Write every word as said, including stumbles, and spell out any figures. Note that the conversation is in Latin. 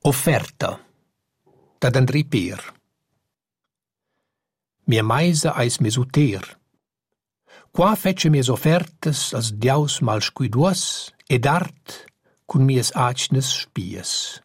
Offerta dad Andrì Peer. Mia meisa eis mes uter. Qua fece mias offertas als diaus mal scuiduos ed art cun mias acnes spies.